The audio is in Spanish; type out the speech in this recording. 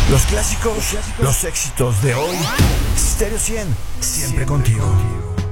Los clásicos, los éxitos de hoy. Stereo 100, siempre contigo.